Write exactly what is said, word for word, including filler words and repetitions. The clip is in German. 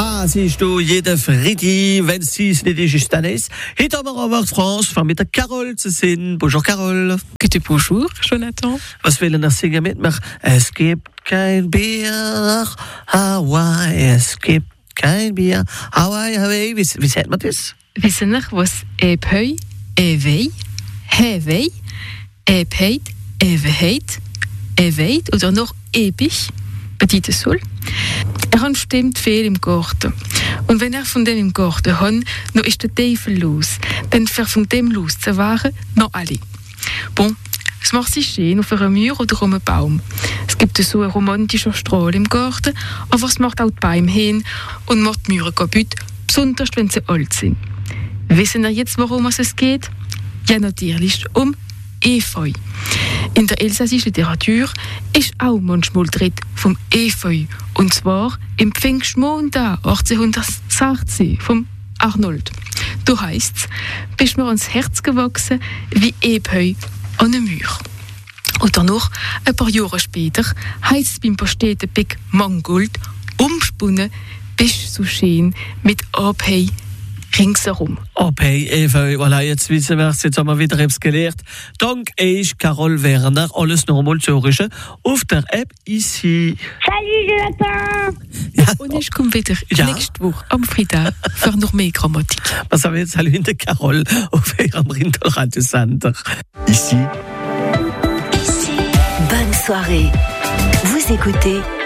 Ah, siehst du, jeden Freitag, wenn es nicht ist, ist dann es. Heute haben wir aber France, fangen mit der Carole zu singen. Bonjour, Carole. Gute Bonjour, Jonathan. Was will er singen mit mir? Es gibt kein Bier, Hawaii, es gibt kein Bier, Hawaii, Hawaii. Wie, wie sagt man das? Wissen ihr, was Epei, Ewei, Hewei, Epeit, Eweheit, Eweit oder noch ewig bedeuten soll? Er hat bestimmt viel im Garten. Und wenn er von dem im Garten hat, dann ist der Teufel los. Dann für von dem loszuwahren, noch alle. Bon, es macht sich schön auf einer Mauer oder um einen Baum. Es gibt so einen romantischen Strahl im Garten, aber es macht auch die Bäume hin und macht die Mauern kaputt, besonders wenn sie alt sind. Wissen ihr jetzt, worum es geht? Ja, natürlich um Efeu. In der elsässischen Literatur ist auch manchmal die Rede vom Efeu. Und zwar im Pfingstmontag achtzehnhundertsechzehn vom Arnold. Da heisst es, bist mir ans Herz gewachsen wie Efeu an einem Mauer. Und danach, ein paar Jahre später, heisst es beim Pasteten Big Mangold, umspunnen, bist so schön mit Abhei ringsherum. Okay, Eva, voilà, jetzt wissen wir es, jetzt haben wir wieder etwas gelernt. Dank euch, Carole Werner, alles normal zu hören auf der App ici. Salut Jonathan! Ja. Und ich komme wieder Ja. nächste Woche am Freitag für noch mehr Grammatik. Was haben wir jetzt? Salut, der Carole auf ihrem Rinderradiosender. Ici. Ici. Bonne soirée. Vous écoutez